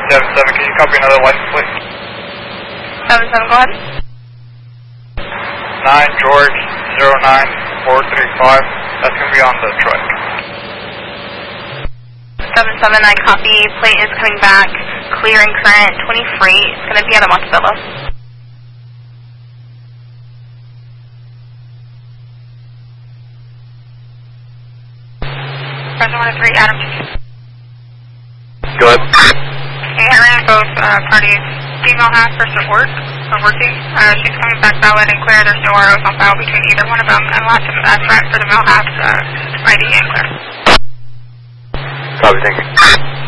7-7, can you copy another license plate? 7-7, go ahead. 9 George 09435. That's going to be on the truck. 7-7, I copy. Plate is coming back. Clear and current, 20 free. It's going to be out of Montebello. Present 1-3, Adam. Go ahead. Hey, I ran both parties. Female half for support are working. She's coming back valid and clear. There's no ROs on file between either one of them. And lots of threat for the male half ID and clear. Copy, thank you.